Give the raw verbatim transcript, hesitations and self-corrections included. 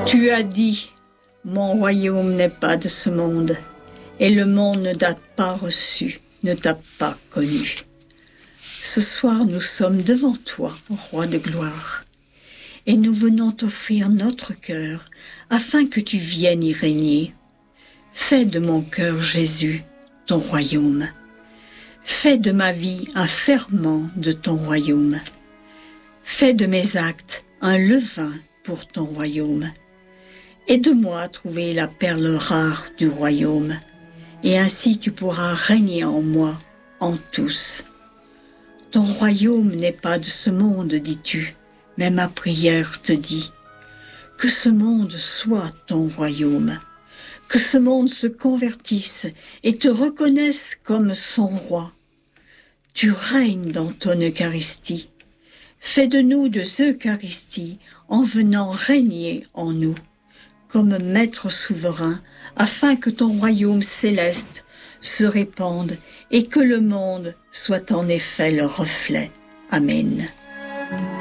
Tu as dit, mon royaume n'est pas de ce monde, et le monde ne t'a pas reçu, ne t'a pas connu. Ce soir, nous sommes devant toi, roi de gloire, et nous venons t'offrir notre cœur, afin que tu viennes y régner. Fais de mon cœur, Jésus, ton royaume. Fais de ma vie un ferment de ton royaume. Fais de mes actes un levain pour ton royaume. Aide-moi à trouver la perle rare du royaume, et ainsi tu pourras régner en moi, en tous. Ton royaume n'est pas de ce monde, dis-tu, mais ma prière te dit que ce monde soit ton royaume, que ce monde se convertisse et te reconnaisse comme son roi. Tu règnes dans ton Eucharistie. Fais de nous deux Eucharisties en venant régner en nous, comme maître souverain, afin que ton royaume céleste se répande et que le monde soit en effet le reflet. Amen.